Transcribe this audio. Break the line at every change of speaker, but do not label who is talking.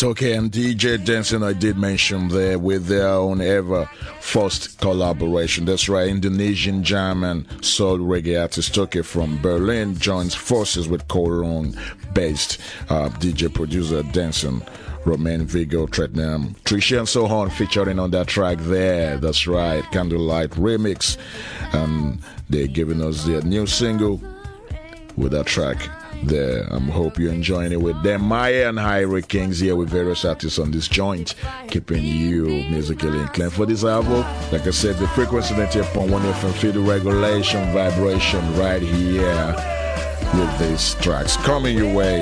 Okay, and DJ Dancing, I did mention there with their own ever first collaboration. That's right, Indonesian jam and soul reggae artist Toke from Berlin joins forces with Cologne based DJ producer Dancing, Romain Vigo, Tretnam, Trisha, and so on, featuring on that track there. That's right, Candlelight Remix. And they're giving us their new single with that track there. I hope you're enjoying it with them. Maya and Hyrie Kings here with various artists on this joint, keeping you musically inclined for this album. Like I said, the frequency 98.1 FM, feel the regulation, vibration right here with these tracks coming your way